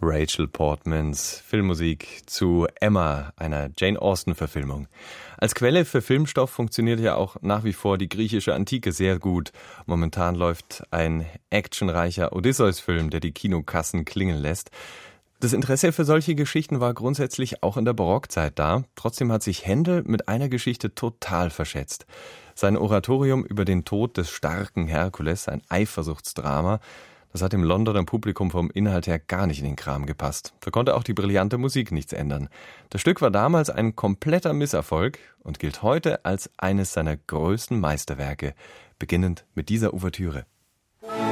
Rachel Portmans Filmmusik zu Emma, einer Jane Austen-Verfilmung. Als Quelle für Filmstoff funktioniert ja auch nach wie vor die griechische Antike sehr gut. Momentan läuft ein actionreicher Odysseus-Film, der die Kinokassen klingeln lässt. Das Interesse für solche Geschichten war grundsätzlich auch in der Barockzeit da. Trotzdem hat sich Händel mit einer Geschichte total verschätzt. Sein Oratorium über den Tod des starken Herkules, ein Eifersuchtsdrama, das hat dem Londoner Publikum vom Inhalt her gar nicht in den Kram gepasst. Da konnte auch die brillante Musik nichts ändern. Das Stück war damals ein kompletter Misserfolg und gilt heute als eines seiner größten Meisterwerke, beginnend mit dieser Ouvertüre.